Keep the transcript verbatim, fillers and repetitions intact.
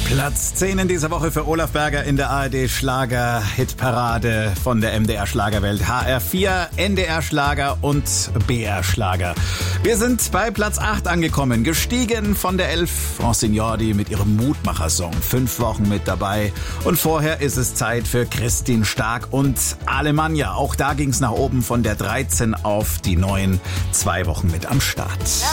Platz zehn in dieser Woche für Olaf Berger in der A R D Schlager-Hitparade von der M D R Schlagerwelt. H R vier, N D R Schlager und B R Schlager. Wir sind bei Platz acht angekommen, gestiegen von der elf Francine mit ihrem Mutmacher-Song. Fünf Wochen mit dabei. Und vorher ist es Zeit für Christine Stark und Alemannia. Auch da ging es nach oben von der dreizehn auf die neun. Zwei Wochen mit am Start.